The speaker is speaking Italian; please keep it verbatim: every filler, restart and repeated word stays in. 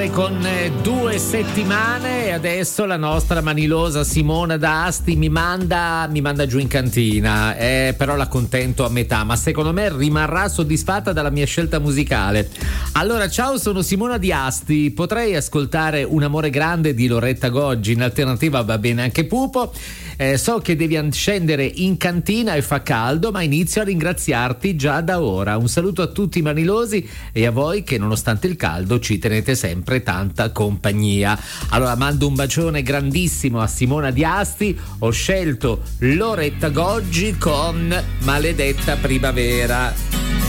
Con due settimane e adesso la nostra manilosa Simona D'Asti mi manda, mi manda giù in cantina, eh, però la contento a metà, ma secondo me rimarrà soddisfatta dalla mia scelta musicale. Allora, ciao, sono Simona D'Asti, potrei ascoltare Un amore grande di Loretta Goggi, in alternativa va bene anche Pupo. Eh, so che devi scendere in cantina e fa caldo, ma inizio a ringraziarti già da ora. Un saluto a tutti i manilosi e a voi che nonostante il caldo ci tenete sempre tanta compagnia. Allora mando un bacione grandissimo a Simona D'Asti. Ho scelto Loretta Goggi con Maledetta Primavera.